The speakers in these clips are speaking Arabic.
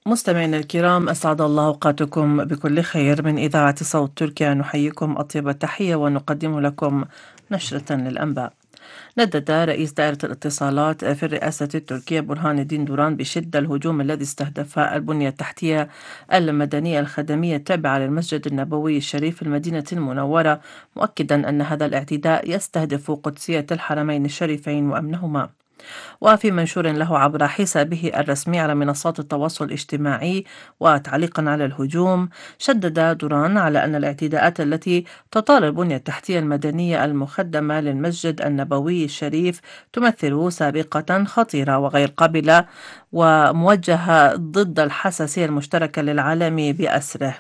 مستمعينا الكرام، أسعد الله أوقاتكم بكل خير. من إذاعة صوت تركيا نحييكم أطيب التحية ونقدم لكم نشرة للأنباء. ندد رئيس دائرة الاتصالات في الرئاسة التركية برهان الدين دوران بشدة الهجوم الذي استهدف البنية التحتية المدنية الخدمية التابعة للمسجد النبوي الشريف في المدينة المنورة، مؤكدا أن هذا الاعتداء يستهدف قدسية الحرمين الشريفين وأمنهما. وفي منشور له عبر حسابه الرسمي على منصات التواصل الاجتماعي وتعليقا على الهجوم، شدد دوران على أن الاعتداءات التي تطال البنية التحتية المدنية المخدمة للمسجد النبوي الشريف تمثل سابقة خطيرة وغير قابلة وموجهة ضد الحساسية المشتركة للعالم بأسره.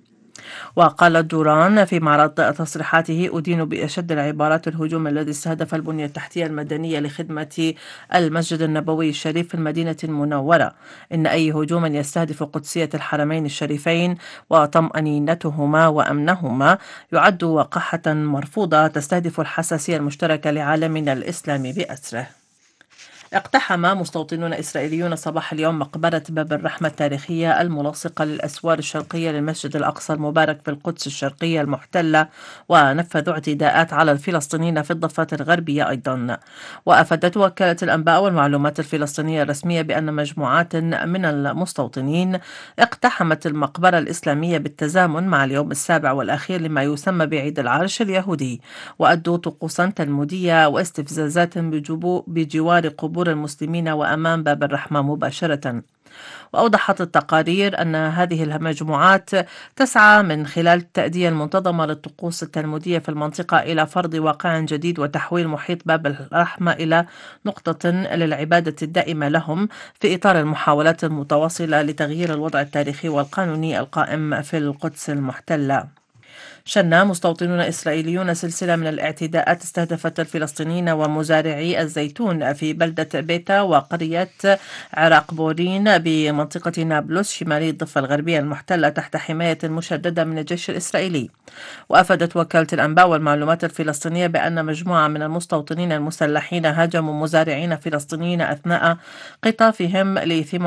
وقال دوران في معرض تصريحاته: أدين بأشد العبارات الهجوم الذي استهدف البنية التحتية المدنية لخدمة المسجد النبوي الشريف في المدينة المنورة. إن أي هجوم يستهدف قدسية الحرمين الشريفين وطمأنينتهما وأمنهما يعد وقاحة مرفوضة تستهدف الحساسية المشتركة لعالمنا الإسلامي بأسره. اقتحم مستوطنون إسرائيليون صباح اليوم مقبرة باب الرحمة التاريخية الملاصقة للأسوار الشرقية للمسجد الأقصى المبارك في القدس الشرقية المحتلة، ونفذوا اعتداءات على الفلسطينيين في الضفة الغربية أيضا. وأفادت وكالة الأنباء والمعلومات الفلسطينية الرسمية بأن مجموعات من المستوطنين اقتحمت المقبرة الإسلامية بالتزامن مع اليوم السابع والأخير لما يسمى بعيد العرش اليهودي، وأدوا طقوسا تلمودية واستفزازات بجوار قبور المسلمين وأمام باب الرحمة مباشرة. وأوضحت التقارير أن هذه المجموعات تسعى من خلال التأدية المنتظمة للطقوس التلمودية في المنطقة إلى فرض واقع جديد وتحويل محيط باب الرحمة إلى نقطة للعبادة الدائمة لهم، في إطار المحاولات المتواصلة لتغيير الوضع التاريخي والقانوني القائم في القدس المحتلة. شن مستوطنون إسرائيليون سلسلة من الاعتداءات استهدفت الفلسطينيين ومزارعي الزيتون في بلدة بيتا وقرية عراق بورين بمنطقة نابلس شمالي الضفة الغربية المحتلة تحت حماية مشددة من الجيش الإسرائيلي. وأفادت وكالة الأنباء والمعلومات الفلسطينية بأن مجموعة من المستوطنين المسلحين هاجموا مزارعين فلسطينيين أثناء قطافهم لثمار